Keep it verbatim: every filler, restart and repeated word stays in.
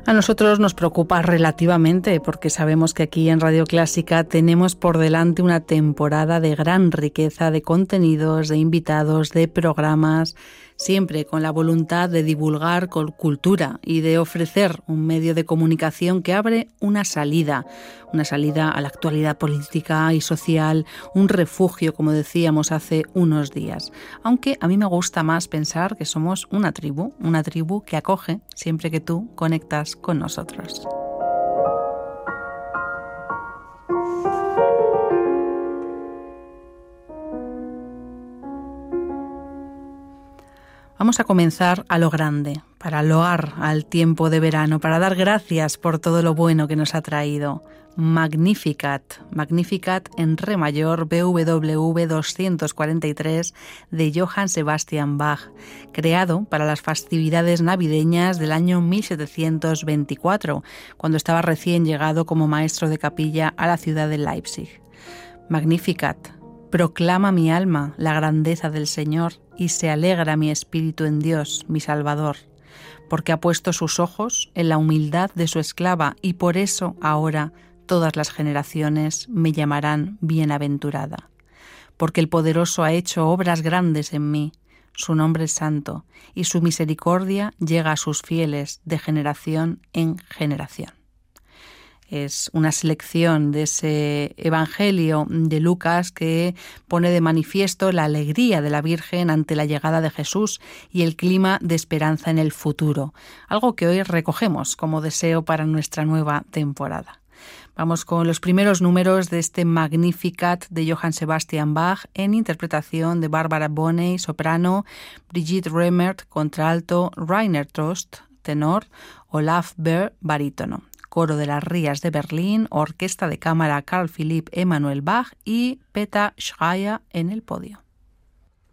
A nosotros nos preocupa relativamente porque sabemos que aquí en Radio Clásica tenemos por delante una temporada de gran riqueza de contenidos, de invitados, de programas, siempre con la voluntad de divulgar cultura y de ofrecer un medio de comunicación que abre una salida, una salida a la actualidad política y social, un refugio, como decíamos hace unos días. Aunque a mí me gusta más pensar que somos una tribu, una tribu que acoge siempre que tú conectas con nosotros. Vamos a comenzar a lo grande, para loar al tiempo de verano, para dar gracias por todo lo bueno que nos ha traído. Magnificat, Magnificat en re mayor B W V doscientos cuarenta y tres de Johann Sebastian Bach, creado para las festividades navideñas del año mil setecientos veinticuatro, cuando estaba recién llegado como maestro de capilla a la ciudad de Leipzig. Magnificat. Proclama mi alma la grandeza del Señor y se alegra mi espíritu en Dios, mi Salvador, porque ha puesto sus ojos en la humildad de su esclava y por eso ahora todas las generaciones me llamarán bienaventurada. Porque el Poderoso ha hecho obras grandes en mí, su nombre es santo y su misericordia llega a sus fieles de generación en generación. Es una selección de ese Evangelio de Lucas que pone de manifiesto la alegría de la Virgen ante la llegada de Jesús y el clima de esperanza en el futuro, algo que hoy recogemos como deseo para nuestra nueva temporada. Vamos con los primeros números de este Magnificat de Johann Sebastian Bach en interpretación de Barbara Bonney, soprano, Brigitte Remmert, contralto, Rainer Trost, tenor, Olaf Behr, barítono. Coro de las Rías de Berlín, Orquesta de Cámara Carl Philipp Emanuel Bach y Peter Schreier en el podio.